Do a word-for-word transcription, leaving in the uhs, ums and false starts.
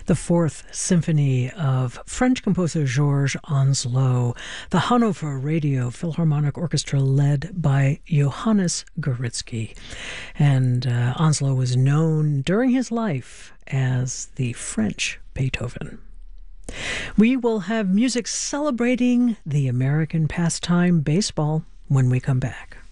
the Fourth Symphony of French composer Georges Onslow, the Hanover Radio Philharmonic Orchestra led by Johannes Goritzky. And uh, Onslow was known during his life as the French Beethoven. We will have music celebrating the American pastime baseball when we come back.